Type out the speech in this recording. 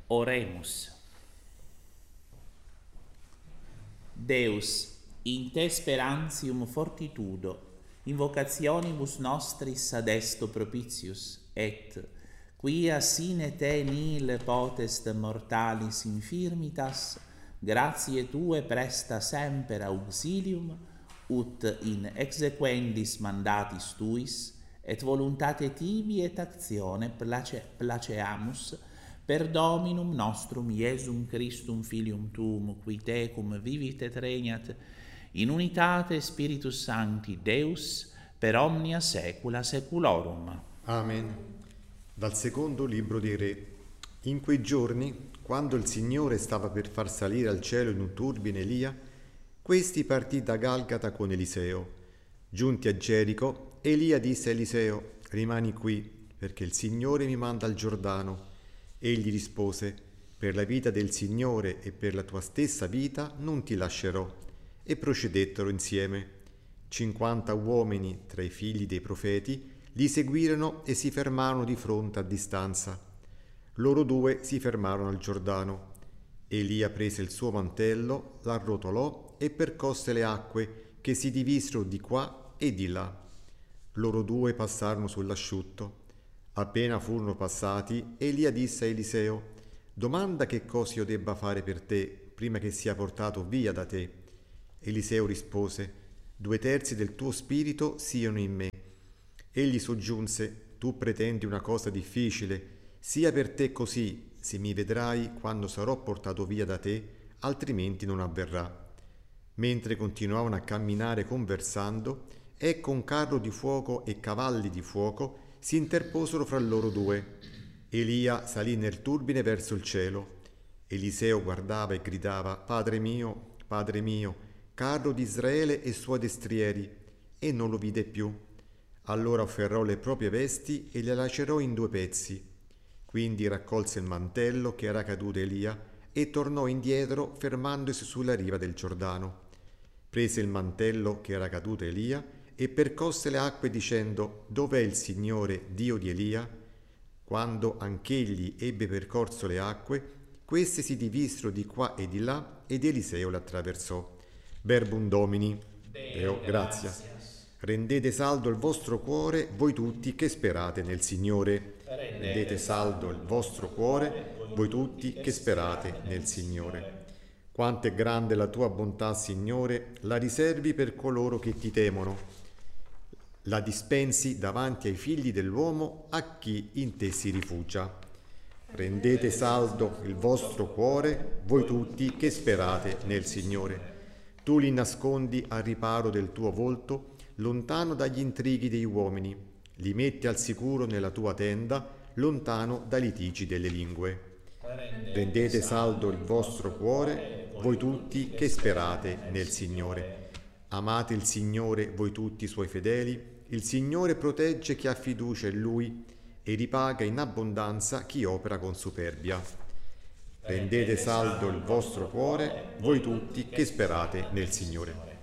Oremus. Deus, in te sperantium fortitudo, invocationibus nostris ad esto propitius, et, quia sine te nihil potest mortalis infirmitas, gratiae tue presta semper auxilium, ut in exequendis mandatis tuis, et voluntate tibi et actione placeamus, per Dominum nostrum Iesum Christum Filium Tuum, qui tecum vivit et regnat, in unitate Spiritus Sancti Deus, per omnia saecula saeculorum. Amen. Dal secondo libro dei Re. In quei giorni, quando il Signore stava per far salire al cielo in un turbine Elia, questi partì da Galgata con Eliseo. Giunti a Gerico, Elia disse a Eliseo: rimani qui, perché il Signore mi manda al Giordano. Egli rispose: per la vita del Signore e per la tua stessa vita non ti lascerò. E procedettero insieme. 50 uomini tra i figli dei profeti li seguirono e si fermarono di fronte a distanza. Loro due si fermarono al Giordano. Elia prese il suo mantello, l'arrotolò e percosse le acque che si divisero di qua e di là. Loro due passarono sull'asciutto. Appena furono passati, Elia disse a Eliseo: domanda che cosa io debba fare per te prima che sia portato via da te. Eliseo rispose: 2/3 del tuo spirito siano in me. Egli soggiunse: tu pretendi una cosa difficile, sia per te così, se mi vedrai quando sarò portato via da te, altrimenti non avverrà. Mentre continuavano a camminare conversando, ecco un carro di fuoco e cavalli di fuoco si interposero fra loro due. Elia salì nel turbine verso il cielo. Eliseo guardava e gridava: Padre mio, carro di Israele e suoi destrieri, e non lo vide più. Allora afferrò le proprie vesti e le lacerò in 2 pezzi. Quindi raccolse il mantello che era caduto Elia e tornò indietro fermandosi sulla riva del Giordano. Prese il mantello che era caduto Elia e percosse le acque dicendo: dov'è il Signore, Dio di Elia? Quando anch'egli ebbe percorso le acque, queste si divisero di qua e di là ed Eliseo le attraversò. Verbum Domini. Deo gratia. Rendete saldo il vostro cuore, voi tutti che sperate nel Signore. Rendete saldo il vostro cuore, voi tutti che sperate nel Signore. Quanto è grande la tua bontà, Signore, la riservi per coloro che ti temono. La dispensi davanti ai figli dell'uomo, a chi in te si rifugia. Rendete saldo il vostro cuore, voi tutti che sperate nel Signore. Tu li nascondi al riparo del tuo volto, lontano dagli intrighi dei uomini. Li metti al sicuro nella tua tenda, lontano dai litigi delle lingue. Rendete saldo il vostro cuore, voi tutti che sperate nel Signore. Amate il Signore, voi tutti i suoi fedeli. Il Signore protegge chi ha fiducia in Lui e ripaga in abbondanza chi opera con superbia. Rendete saldo il vostro cuore, voi tutti che sperate nel Signore.